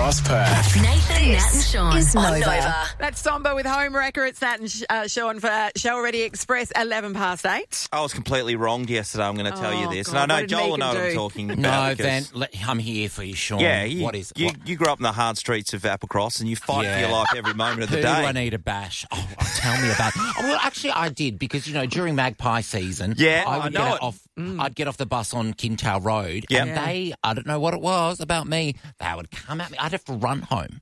across Perth. Nathan, Nat and Sean is on Nova. Nova. That's Somber with Home Wrecker. It's Nat and Sean for Show Already Express, 8:11. I was completely wronged yesterday, I'm going to tell you this. God, and I what know did Joel will Megan know what I'm do? talking about. No, because- Van, I'm here for you, Sean. Yeah, you grew up in the hard streets of Applecross and you fight for your life every moment of the Who day. do I need to bash? Oh, tell me about it. Oh, well, actually, I did because, during Magpie season, Yeah, I I would know get it. off. I'd get off the bus on Kintail Road, Yep. and I don't know what it was about me, they would come at me. I'd have to run home.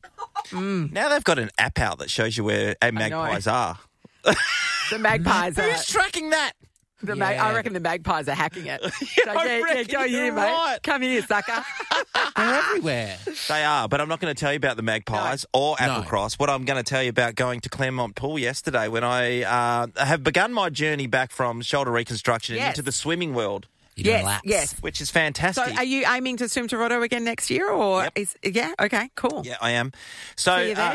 Now they've got an app out that shows you where magpies are. The magpies are. Who's tracking that? I reckon the magpies are hacking it. I reckon go here, you're mate. right. Come here, sucker. They're everywhere. They are, but I'm not going to tell you about the magpies or No. Applecross. What I'm going to tell you about going to Claremont Pool yesterday when I have begun my journey back from shoulder reconstruction Yes. into the swimming world, You do Yes, laps. yes. which is So fantastic. are you aiming to swim Toronto again next year? Or Yep. yeah, okay, cool. Yeah, I am. So See you there.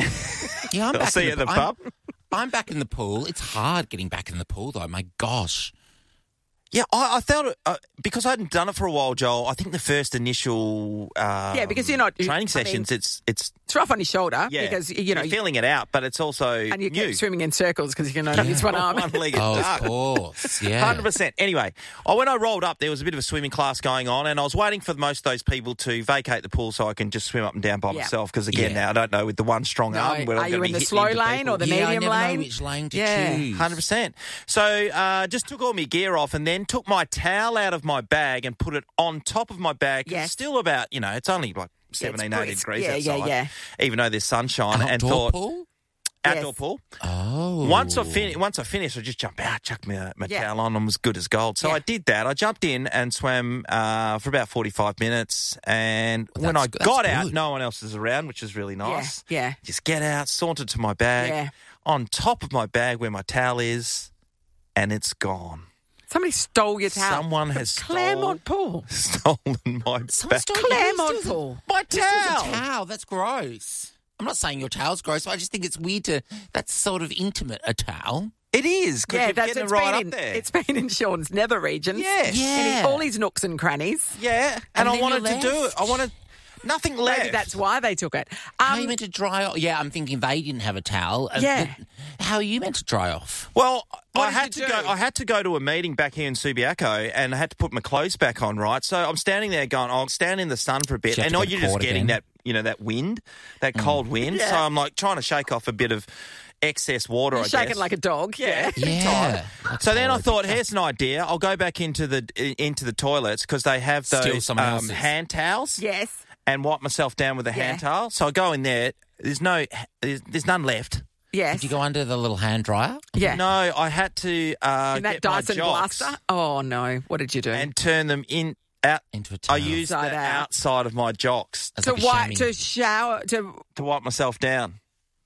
Yeah, I'm I'll back see in you at the pool. pub. I'm back in the pool. It's hard getting back in the pool, though. My gosh. Yeah, I felt it because I hadn't done it for a while, Joel. I think the first initial because you're not training sessions. It's It's rough on your shoulder because you're feeling it out, but it's also and you new. keep swimming in circles because you can only use one arm. One-legged Oh, duck. of course. Yeah. 100%. Anyway, when I rolled up, there was a bit of a swimming class going on, and I was waiting for most of those people to vacate the pool so I can just swim up and down by Yeah. myself. Because again, Yeah. now I don't know with the one strong arm where Are I'm you going to in be the hitting slow into lane people. or the Yeah, medium I never lane? know which lane to Yeah. choose. 100%. So just took all my gear off and then took my towel out of my bag and put it on top of my bag. 'Cause Yes. It's still about, it's only like 17, 18 brisk. degrees Yeah, outside. yeah. Even though there's sunshine. and Outdoor thought, pool? outdoor Yes. pool. Oh. Once I finished, I just jumped out, chucked my Yeah. towel on, and was good as gold. So Yeah. I did that. I jumped in and swam for about 45 minutes. And when I That's got out, good. no one else was around, which was really nice. Yeah. Just get out, sauntered to my bag, Yeah. on top of my bag where my towel is, and it's gone. Somebody stole your towel. Someone has Claremont Pool. stolen my Someone bag. stole Claremont Pool. My This is a towel. towel. That's gross. I'm not saying your towel's gross, but I just think it's weird that's sort of intimate, a towel. It is, because Yeah, you're that's getting it's it right been up in. there. It's been in Sean's nether regions. Yes. Yeah. All his nooks and crannies. Yeah, And and I then you wanted to do it. left. I wanted nothing left. Maybe that's why they took it. How are you meant to dry off? Yeah, I'm thinking they didn't have a towel. Yeah. How are you meant to dry off? Well, What I did had you to do? go. I had to go to a meeting back here in Subiaco, and I had to put my clothes back on. Right, so I'm standing there going, "I'll stand in the sun for a bit," So you have and to all get you're just caught getting again. that wind, that cold wind. So I'm like trying to shake off a bit of excess water. You're I shaking guess. like a dog. Yeah. Yeah. So then I thought, here's an idea. I'll go back into the toilets because they have Steal those someone else's. hand towels. Yes. And wipe myself down with a hand towel. So I go in there. There's none left. Yes. Did you go under the little hand dryer? Yeah. No, I had to In that get Dyson my jocks blaster. Oh no! What did you do? and turn them out. Into a I towel. used the Inside out. outside of my jocks That's to like a wipe, chamois. to shower, to to wipe myself down.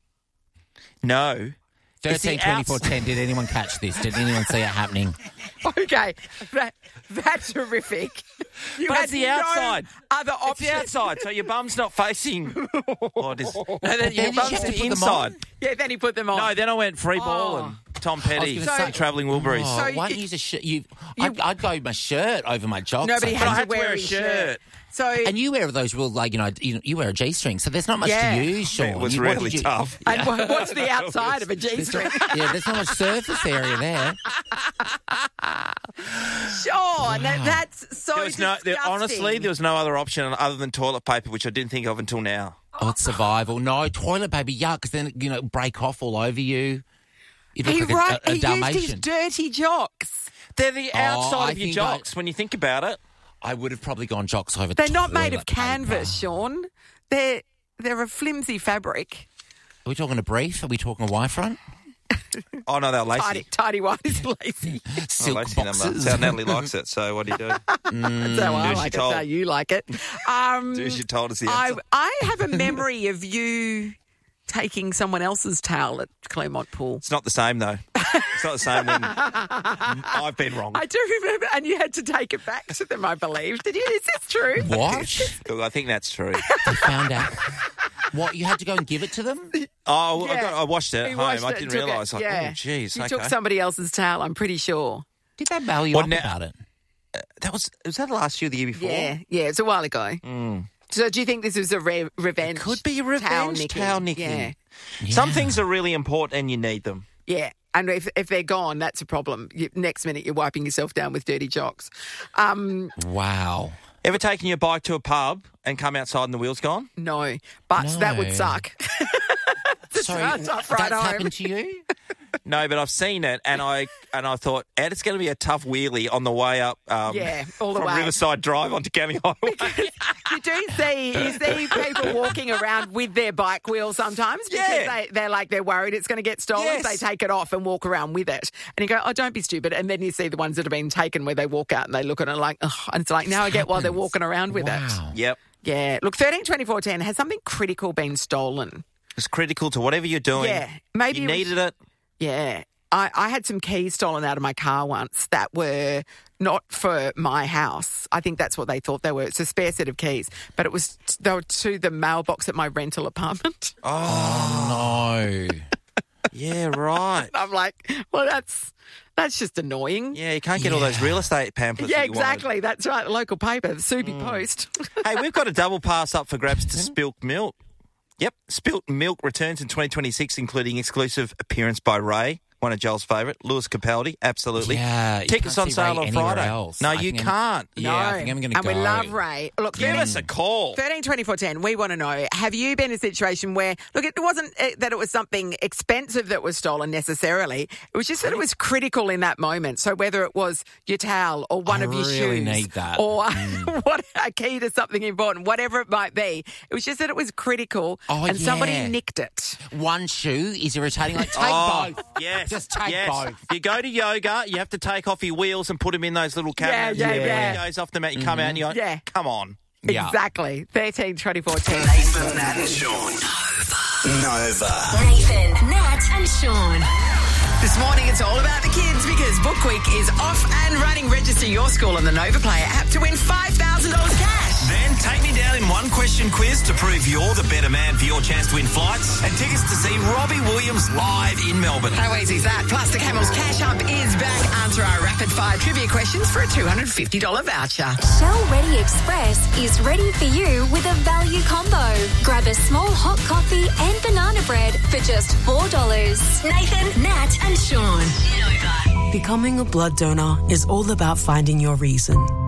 No. It's the 13, 24, 10. Did anyone catch this? Did anyone see it happening? okay, that's horrific. You But had it's the no outside. other It's option. the outside, so your bum's not facing. Oh, it is. No, then Then your did bum's you have to the put them inside. on? Yeah, then he put them on. No, then I went free ball Oh. and Tom Petty, gonna say- Travelling Wilburys. Oh, So why don't you use a shirt? I'd go with my shirt over my jocks. Nobody I had But I to had to wear wear a his shirt. So And you wear those real, you wear a G-string, so there's not much Yeah. to use, Sean. It was What really did you- tough. and what's the outside of a G-string? Yeah, there's not much surface area there. Sean, that's so There was disgusting. honestly, there was no other option other than toilet paper, which I didn't think of until now. Oh, it's survival. No, toilet paper, yuck, because then, break off all over you. You look He, like a he used his Dalmatian. dirty jocks. They're the outside I of your think jocks when you think about it. I would have probably gone jocks over They're not made toilet of canvas, paper. Sean. They're a flimsy fabric. Are we talking a brief? Are we talking a Y-front? Oh, no, they're lacy. Tidy white is lacy. Silk lacy number. boxes. That's how Natalie likes it, so what do you do? That's how I as like it. you're told. That's how you like it. Do as you told us the answer. I have a memory of you taking someone else's towel at Claremont Pool. It's not the same, though. It's not the same when I've been wrong. I do remember, and you had to take it back to them, I believe. Did you? Is this true? What? Look, I think that's true. They found out. What, you had to go and give it to them? Oh, Yeah. I watched it at He home. washed I it didn't and took realise. it. Like, Yeah. oh, jeez. You Okay. took somebody else's towel, I'm pretty sure. Did they bail you Well, up now- about it? Was that last year or the year before? Yeah, it's a while ago. So do you think this was a revenge? Could be revenge towel nicking. Yeah. Some things are really important and you need them. Yeah. And if they're gone, that's a problem. Next minute, you're wiping yourself down with dirty jocks. Wow. Ever taken your bike to a pub and come outside and the wheel's gone? No, but that would No. suck. Sorry, that's right that's home. happened to you? No, but I've seen it, and I thought, Ed, it's going to be a tough wheelie on the way up. All the from way. Riverside Drive onto County Highway. You see people walking around with their bike wheel sometimes because they're worried it's going to get stolen. Yes. They take it off and walk around with it. And you go, oh, don't be stupid. And then you see the ones that have been taken where they walk out and they look at it like, oh, and it's like, now I get why they're walking around with it. Yep. Yeah. Look, 132410, has something critical been stolen? It's critical to whatever you're doing. Yeah. Maybe you it was- needed it. Yeah. I had some keys stolen out of my car once that were not for my house. I think that's what they thought they were. It's a spare set of keys. But they were to the mailbox at my rental apartment. Oh, no. Yeah, right. I'm like, well, that's just annoying. Yeah, you can't get all those real estate pamphlets. Yeah, that you wanted. exactly. That's right. The local paper, the Subi Post. Hey, we've got a double pass up for grabs to Spilt Milk. Yep, Spilt Milk returns in 2026, including exclusive appearance by Ray, one of Joel's favourite, Lewis Capaldi, absolutely. Yeah, you Tickets can't on see sale Ray on anywhere Friday. else. No, I you think can't. Yeah, I think I'm going to go. And we love Ray. Look, Give us a call. 132410, we want to know, have you been in a situation where, look, it wasn't that it was something expensive that was stolen necessarily. It was just that it was critical in that moment. So whether it was your towel or one of your really shoes need that. or a key to something important, whatever it might be, it was just that it was critical and somebody nicked it. One shoe is irritating. Like, take both. Yes. Just take both. You go to yoga, you have to take off your wheels and put them in those little cabinets. Yeah. When it goes off the mat, you come out and you go, come on. Yeah. Exactly. 132410. Nathan, Nat and Sean. Nova. Nathan, Nat and Sean. This morning it's all about the kids because Book Week is off and running. Register your school on the Nova Player app to win $5,000 cash. Then take me down in one question quiz to prove you're the better man for your chance to win flights and tickets to see Robbie Williams live in Melbourne. How easy is that? Plus, the Camels Cash Up is back. Answer our rapid-fire trivia questions for a $250 voucher. Shell Ready Express is ready for you with a value combo. Grab a small hot coffee and banana bread for just $4. Nathan, Nat and Sean. Nova. Becoming a blood donor is all about finding your reason.